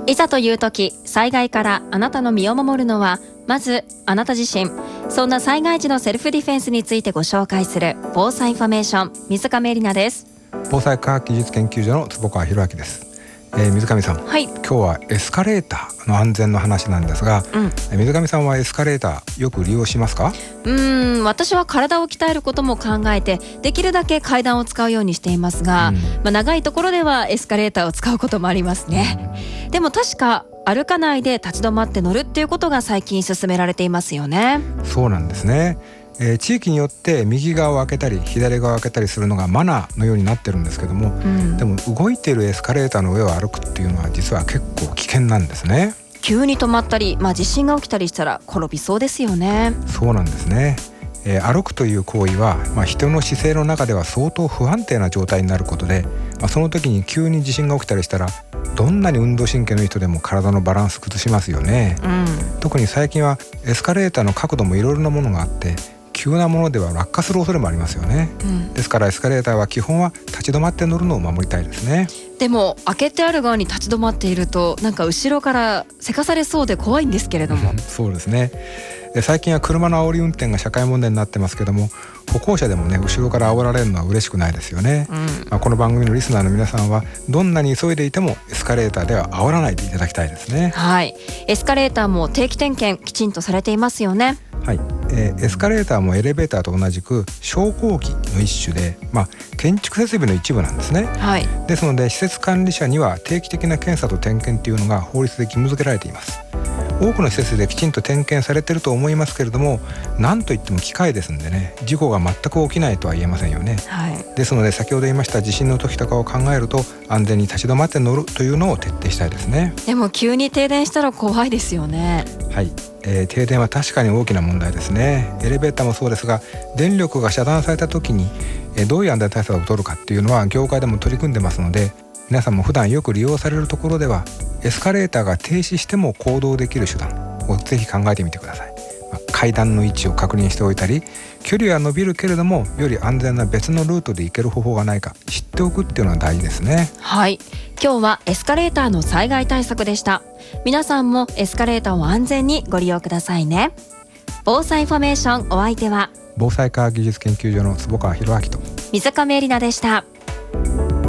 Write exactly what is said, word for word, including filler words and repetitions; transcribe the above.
いざという時、災害からあなたの身を守るのはまずあなた自身。そんな災害時のセルフディフェンスについてご紹介する防災インフォメーション、水上絵里奈です。 防災科学技術研究所の坪川博明です。えー、水上さん、 はい、 今日はエスカレーターの安全の話なんですが、うん、水上さんはエスカレーターよく利用しますか？ うーん私は体を鍛えることも考えてできるだけ階段を使うようにしていますが、うんまあ、長いところではエスカレーターを使うこともありますね、うん、でも確か歩かないで立ち止まって乗るっていうことが最近勧められていますよね。 そうなんですね。えー、地域によって右側を開けたり左側を開けたりするのがマナーのようになってるんですけども、うん、でも動いているエスカレーターの上を歩くっていうのは実は結構危険なんですね。 急に止まったり、まあ、地震が起きたりしたら転びそうですよね。 そうなんですね。えー、歩くという行為は、まあ、人の姿勢の中では相当不安定な状態になることで、まあ、その時に急に地震が起きたりしたらどんなに運動神経のいい人でも体のバランス崩しますよね、うん、特に最近はエスカレーターの角度もいろいろなものがあって急なものでは落下する恐れもありますよね、うん、ですからエスカレーターは基本は立ち止まって乗るのを守りたいですね。 でも開けてある側に立ち止まっているとなんか後ろからせかされそうで怖いんですけれどもそうですね。最近は車の煽り運転が社会問題になってますけども、歩行者でもね後ろから煽られるのは嬉しくないですよね、うんまあ、この番組のリスナーの皆さんはどんなに急いでいてもエスカレーターでは煽らないでいただきたいですね。 はい、エスカレーターも定期点検きちんとされていますよね。 はい、えー、エスカレーターもエレベーターと同じく昇降機の一種で、まあ、建築設備の一部なんですね、はい、ですので施設管理者には定期的な検査と点検というのが法律で義務付けられています。多くの施設できちんと点検されていると思いますけれども、何といっても機械ですんでね、事故が全く起きないとは言えませんよね、はい、ですので先ほど言いました地震の時とかを考えると安全に立ち止まって乗るというのを徹底したいですね。 でも急に停電したら怖いですよね。 はい、えー、停電は確かに大きな問題ですね。エレベーターもそうですが、電力が遮断された時に、えー、どういう安全対策を取るかっていうのは業界でも取り組んでますので、皆さんも普段よく利用されるところではエスカレーターが停止しても行動できる手段をぜひ考えてみてください。まあ、階段の位置を確認しておいたり、距離は伸びるけれどもより安全な別のルートで行ける方法がないか知っておくっていうのは大事ですね。 はい、今日はエスカレーターの災害対策でした。皆さんもエスカレーターを安全にご利用くださいね。防災インフォメーション、お相手は防災科学技術研究所の坪川博明と水上絵里奈でした。